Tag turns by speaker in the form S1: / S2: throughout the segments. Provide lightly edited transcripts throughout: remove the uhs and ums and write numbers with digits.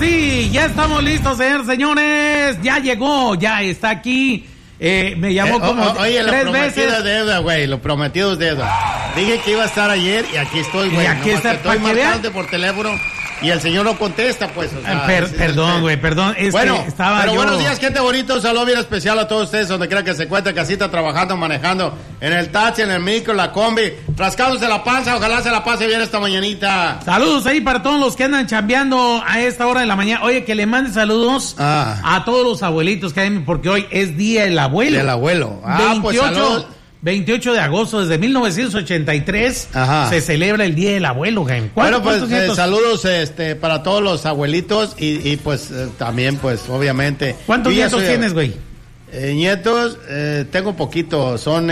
S1: sí, ya estamos listos, señores. Ya llegó, ya está aquí. Me llamó como
S2: oye,
S1: 3 veces.
S2: Lo prometido es deuda, güey. Lo prometido es deuda. Dije que iba a estar ayer y aquí estoy, güey.
S1: Y aquí está,
S2: estoy marcando por teléfono y el señor no contesta, pues. O sea,
S1: perdón, güey, perdón.
S2: Bueno,
S1: estaba
S2: pero
S1: yo...
S2: buenos días, gente bonita. Un saludo bien especial a todos ustedes, donde quiera que se encuentren, casita, trabajando, manejando, en el taxi, en el micro, en la combi, rascándose la panza. Ojalá se la pase bien esta mañanita.
S1: Saludos ahí para todos los que andan chambeando a esta hora de la mañana. Oye, que le mande saludos a todos los abuelitos que hay, porque hoy es Día del Abuelo.
S2: Del Abuelo.
S1: 28 de agosto, desde 1983, se celebra el Día del Abuelo, Jaime.
S2: Bueno, pues saludos para todos los abuelitos y pues también, pues, obviamente.
S1: ¿Cuántos nietos tienes, güey?
S2: Nietos, tengo poquito, son,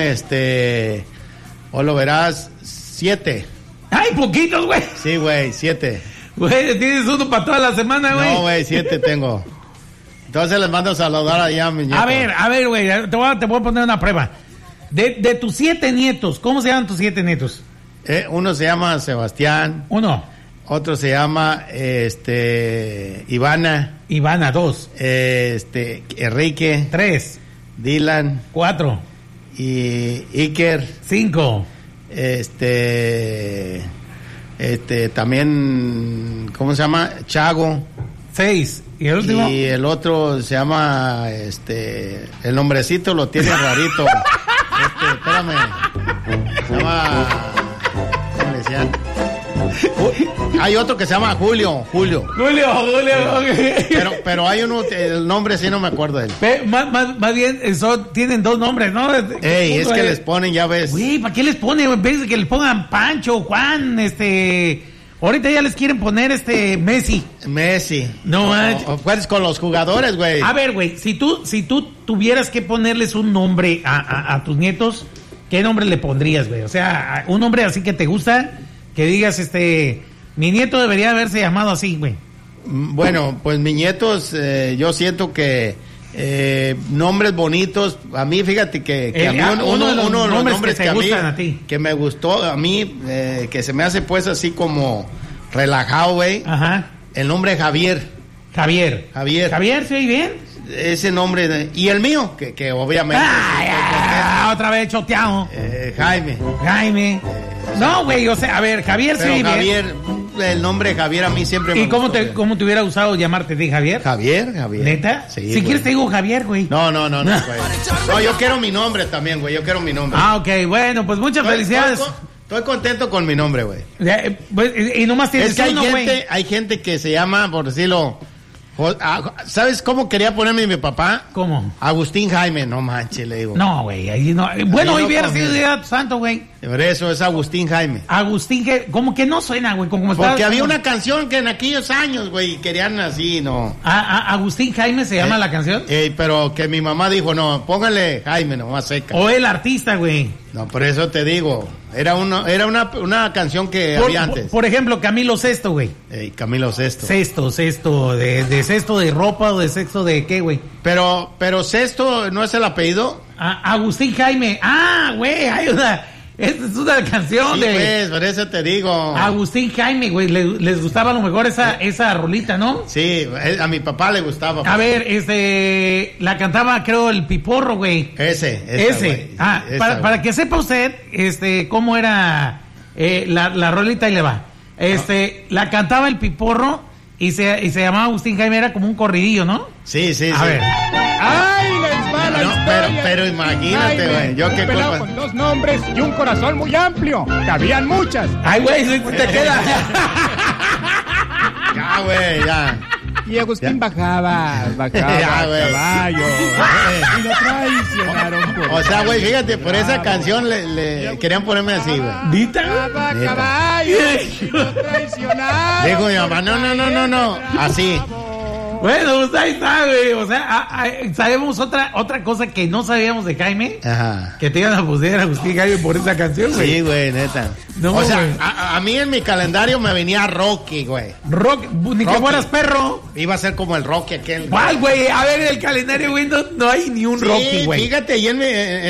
S2: o lo verás, 7.
S1: ¡Ay, poquitos, güey!
S2: Sí, güey, 7.
S1: Güey, tienes uno para toda la semana, güey.
S2: No, güey, 7 tengo. Entonces les mando a saludar allá a mis nietos.
S1: A ver, güey, te voy a poner una prueba. De tus 7 nietos, ¿cómo se llaman tus 7 nietos?
S2: Uno se llama Sebastián.
S1: Uno.
S2: Otro se llama, Ivana.
S1: Ivana, 2.
S2: Enrique.
S1: 3.
S2: Dylan.
S1: 4.
S2: Y Iker.
S1: 5.
S2: También, ¿cómo se llama? Chago.
S1: 6. ¿Y el último?
S2: Y el otro se llama, el nombrecito lo tiene rarito. Espérame. Se llama, ¿cómo le decían? Hay otro que se llama Julio. Pero hay uno, el nombre sí no me acuerdo de él.
S1: Más bien, tienen 2 nombres, ¿no?
S2: Es que les ponen, ya ves.
S1: Güey, ¿para qué les ponen? En vez de que les pongan Pancho, Juan, ahorita ya les quieren poner Messi. No,
S2: pues con los jugadores, güey.
S1: A ver, güey, si tú tuvieras que ponerles un nombre a tus nietos, ¿qué nombre le pondrías, güey? O sea, un nombre así que te gusta, que digas, mi nieto debería haberse llamado así, güey.
S2: Bueno, pues mis nietos, yo siento que nombres bonitos, a mí fíjate que a mí uno de los nombres que a mí
S1: a ti,
S2: que me gustó a mí, que se me hace pues así como relajado, güey.
S1: Ajá.
S2: El nombre Javier,
S1: ¿se oye bien?
S2: Ese nombre y el mío que obviamente
S1: otra vez choteado.
S2: Jaime.
S1: No, güey, o sea, a ver, Javier,
S2: pero
S1: sí,
S2: Javier, el nombre Javier a mí siempre me gustó.
S1: ¿Y cómo te hubiera gustado llamarte de Javier?
S2: Javier.
S1: ¿Neta?
S2: Sí,
S1: si quieres te digo Javier, güey.
S2: No, güey. No, yo quiero mi nombre también, güey.
S1: Ok, bueno, pues muchas felicidades.
S2: Estoy contento con mi nombre, güey.
S1: Y nomás tienes uno, güey.
S2: Hay gente que se llama, por decirlo... ¿Sabes cómo quería ponerme mi papá?
S1: ¿Cómo?
S2: Agustín Jaime, no manches, le digo.
S1: No, güey, ahí no. Bueno, hoy hubiera sido Día de tu Santo, güey.
S2: Por eso es Agustín Jaime.
S1: Como que no suena, güey.
S2: Porque había una canción que en aquellos años, güey, querían así, ¿no?
S1: Agustín Jaime se llama la canción.
S2: Pero que mi mamá dijo, no, póngale Jaime nomás seca.
S1: O el artista, güey.
S2: No, por eso te digo. Era una canción que había antes.
S1: Por ejemplo, Camilo Sesto, güey.
S2: Camilo Sesto.
S1: Sesto, de cesto de ropa o de sexto de qué, güey.
S2: Pero Sesto no es el apellido.
S1: Agustín Jaime. Güey, ayuda. Esta es una canción
S2: pues, por eso te digo.
S1: Agustín Jaime, güey, les gustaba a lo mejor esa rolita, ¿no?
S2: Sí, a mi papá le gustaba.
S1: A ver, la cantaba, creo, el Piporro, güey.
S2: Ese.
S1: Para que sepa usted, cómo era la rolita, y le va. La cantaba el Piporro y se llamaba Agustín Jaime, era como un corridillo, ¿no?
S2: Sí.
S1: A ver.
S3: ¡Ay, les va la historia!
S2: Pero imagínate, güey. Yo qué
S3: pelado con 2 nombres y un corazón muy amplio. Cabían muchas.
S1: Ay, güey, te queda.
S2: Ya, güey, ya.
S3: Y Agustín bajaba
S2: ya, güey.
S3: Caballo. Y lo traicionaron.
S2: O sea, güey, fíjate, por esa canción le querían ponerme así, güey.
S1: ¿Nita?
S3: Caballo. Y lo traicionaron.
S2: Dijo mi mamá, no. Así.
S1: Bueno, pues ahí está, güey. O sea, sabemos otra cosa que no sabíamos de Jaime.
S2: Ajá.
S1: Que te iban a poner a Agustín Jaime por esa canción, güey.
S2: Sí, güey, neta.
S1: No,
S2: o sea, a mí en mi calendario me venía Rocky, güey.
S1: Ni que fueras perro.
S2: Iba a ser como el Rocky aquel.
S1: ¿Cuál, güey? A ver, el calendario, güey, no hay ni un Rocky, güey.
S2: Fíjate, ahí en